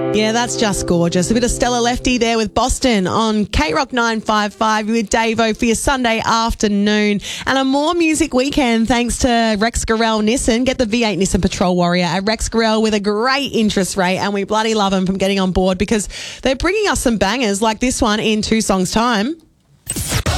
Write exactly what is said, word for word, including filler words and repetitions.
Yeah, that's just gorgeous. A bit of Stella Lefty there with Boston on K Rock nine five five with Davo for your Sunday afternoon. And a more music weekend thanks to Rex Gorell Nissan. Get the V eight Nissan Patrol Warrior at Rex Gorell with a great interest rate, and we bloody love them from getting on board because they're bringing us some bangers like this one in two songs' time.